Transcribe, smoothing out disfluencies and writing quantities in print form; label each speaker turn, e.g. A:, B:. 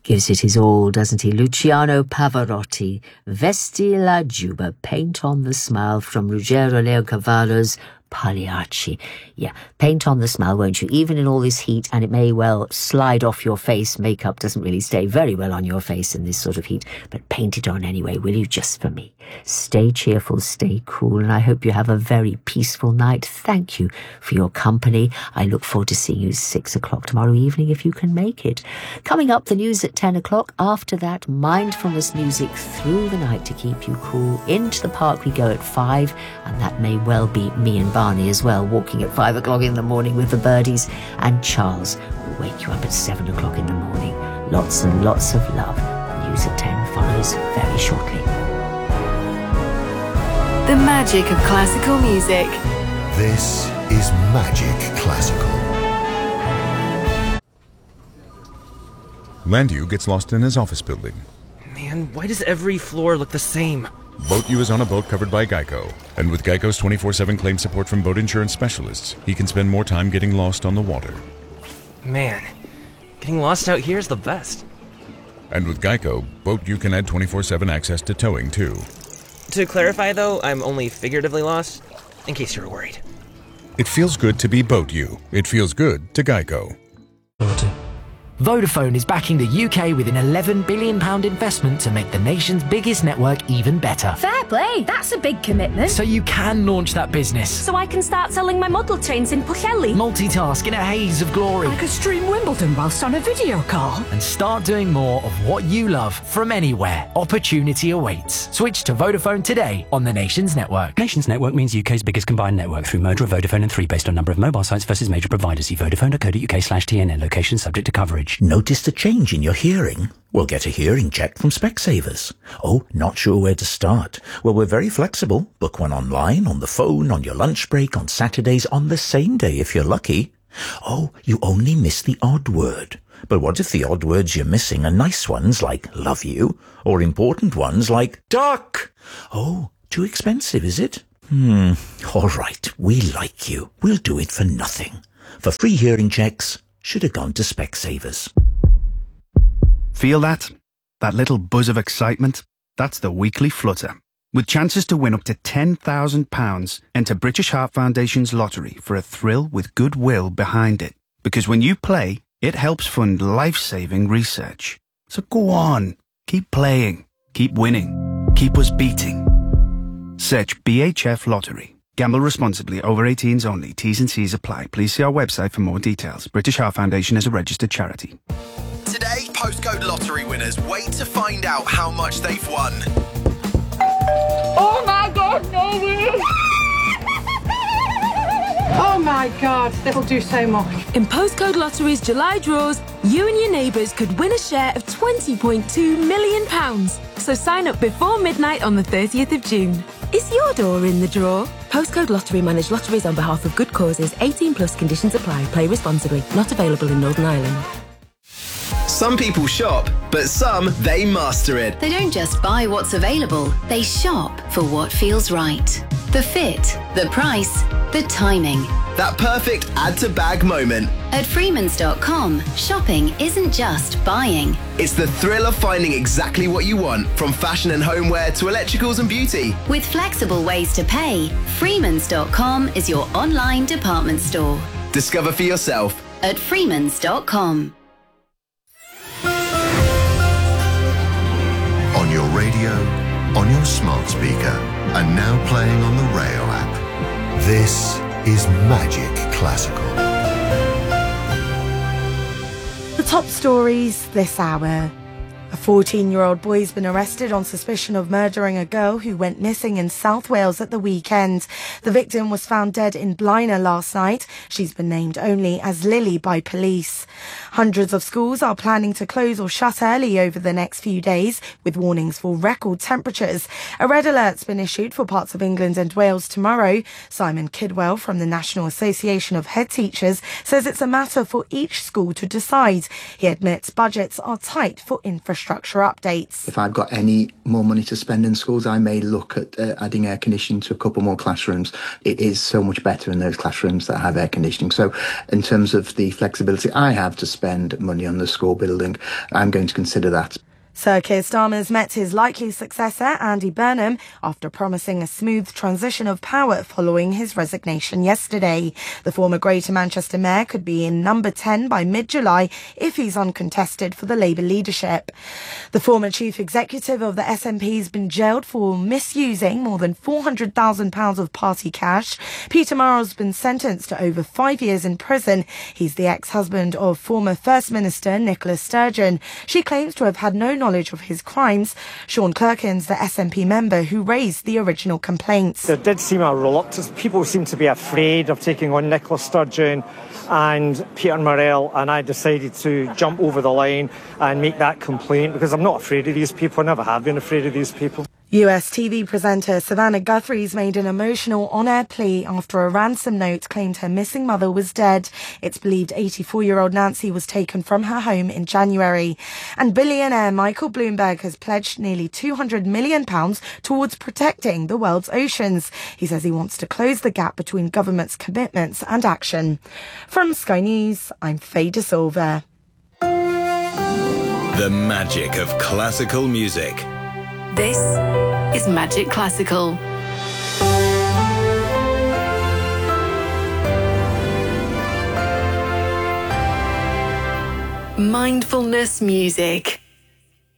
A: gives it his all, doesn't he? Luciano Pavarotti, Vesti la Giuba, Paint on the Smile from Ruggero Leoncavallo's Pagliacci. Yeah, paint on the smile, won't you? Even in all this heat, and it may well slide off your face. Makeup doesn't really stay very well on your face in this sort of heat, but paint it on anyway, will you, just for me? Stay cheerful, stay cool, and I hope you have a very peaceful night. Thank you for your company. I look forward to seeing you 6 o'clock tomorrow evening if you can make it. Coming up, the news at 10 o'clock. After that, mindfulness music through the night to keep you cool. Into the park we go at 5, and that may well be me and Barney as well, walking at 5 o'clock in the morning with the birdies, and Charles will wake you up at 7 o'clock in the morning. Lots and lots of love. News at 10 follows very shortly.
B: The magic of classical music.
C: This is Magic Classical.
D: Landu gets lost in his office building.
E: Man, why does every floor look the same?
D: Boat U is on a boat covered by Geico. And with Geico's 24/7 claim support from boat insurance specialists, he can spend more time getting lost on the water.
E: Man, getting lost out here is the best.
D: And with Geico, Boat U can add 24/7 access to towing, too.
E: To clarify, though, I'm only figuratively lost, in case you're worried.
D: It feels good to be Boat U. It feels good to Geico.
F: Vodafone is backing the UK with an £11 billion investment to make the nation's biggest network even better.
G: Fair play, that's a big commitment.
F: So you can launch that business.
G: So I can start selling my model trains in Pwllheli.
F: Multitask in a haze of glory.
H: I could stream Wimbledon whilst on a video call.
F: And start doing more of what you love from anywhere. Opportunity awaits. Switch to Vodafone today on the nation's network.
I: Nation's network means UK's biggest combined network through merger of Vodafone and 3 based on number of mobile sites versus major providers. See vodafone.co.uk/TNN. Location subject to coverage.
J: Noticed a change in your hearing? Well, get a hearing check from Specsavers. Oh, not sure where to start? Well, we're very flexible. Book one online, on the phone, on your lunch break, on Saturdays, on the same day if you're lucky. Oh, you only miss the odd word. But what if the odd words you're missing are nice ones like love you, or important ones like duck? Oh, too expensive, is it? All right, we like you. We'll do it for nothing. For free hearing checks, should have gone to Specsavers.
K: Feel that? That little buzz of excitement? That's the weekly flutter. With chances to win up to £10,000, enter British Heart Foundation's lottery for a thrill with goodwill behind it. Because when you play, it helps fund life-saving research. So go on, keep playing, keep winning, keep us beating. Search BHF Lottery. Gamble responsibly. Over 18s only. T's and C's apply. Please see our website for more details. British Heart Foundation is a registered charity.
L: Today, postcode lottery winners wait to find out how much they've won.
H: Oh my God, no! Oh my God, that'll do so much.
B: In Postcode Lottery's July draws, you and your neighbours could win a share of £20.2 million. So sign up before midnight on the 30th of June. Is your door in the draw? Postcode Lottery manage lotteries on behalf of good causes. 18 plus conditions apply. Play responsibly. Not available in Northern Ireland.
L: Some people shop, but some, they master it.
M: They don't just buy what's available, they shop for what feels right. The fit, the price, the timing.
L: That perfect add-to-bag moment.
M: At Freemans.com, shopping isn't just buying.
L: It's the thrill of finding exactly what you want, from fashion and homeware to electricals and beauty.
M: With flexible ways to pay, Freemans.com is your online department store.
L: Discover for yourself
M: at Freemans.com.
C: On your radio, on your smart speaker, and now playing on the Rail app. This is Magic Classical.
N: The top stories this hour. A 14-year-old boy has been arrested on suspicion of murdering a girl who went missing in South Wales at the weekend. The victim was found dead in Blaenau last night. She's been named only as Lily by police. Hundreds of schools are planning to close or shut early over the next few days, with warnings for record temperatures. A red alert's been issued for parts of England and Wales tomorrow. Simon Kidwell from the National Association of Head Teachers says it's a matter for each school to decide. He admits budgets are tight for infrastructure infrastructure updates.
O: If I've got any more money to spend in schools, I may look at adding air conditioning to a couple more classrooms. It is so much better in those classrooms that have air conditioning. So in terms of the flexibility I have to spend money on the school building, I'm going to consider that.
N: Sir Keir Starmer's met his likely successor, Andy Burnham, after promising a smooth transition of power following his resignation yesterday. The former Greater Manchester Mayor could be in number 10 by mid-July if he's uncontested for the Labour leadership. The former chief executive of the SNP has been jailed for misusing more than £400,000 of party cash. Peter Marrell's been sentenced to over 5 years in prison. He's the ex-husband of former First Minister Nicola Sturgeon. She claims to have had no knowledge of his crimes. Sean Clerkin's the SNP member who raised the original complaints.
P: There did seem a reluctance. People seem to be afraid of taking on Nicola Sturgeon and Peter Marrell, and I decided to jump over the line and make that complaint because I'm not afraid of these people. I never have been afraid of these people.
N: US TV presenter Savannah Guthrie's made an emotional on-air plea after a ransom note claimed her missing mother was dead. It's believed 84-year-old Nancy was taken from her home in January. And billionaire Michael Bloomberg has pledged nearly £200 million towards protecting the world's oceans. He says he wants to close the gap between government's commitments and action. From Sky News, I'm Faye De Silva.
Q: The magic of classical music.
M: This is Magic Classical. Mindfulness music.